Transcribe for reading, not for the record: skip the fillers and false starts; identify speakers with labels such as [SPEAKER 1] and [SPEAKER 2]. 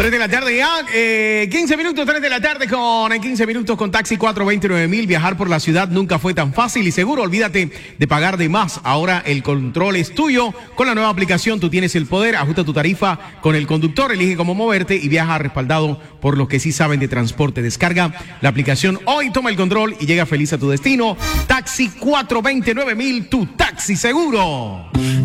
[SPEAKER 1] 3 de la tarde ya, 15 minutos, 3 de la tarde con 15 minutos con Taxi 429.000. Viajar por la ciudad nunca fue tan fácil y seguro. Olvídate de pagar de más. Ahora el control es tuyo. Con la nueva aplicación tú tienes el poder. Ajusta tu tarifa con el conductor, elige cómo moverte y viaja respaldado por los que sí saben de transporte. Descarga la aplicación hoy, toma el control y llega feliz a tu destino. Taxi 429.000, tu taxi seguro.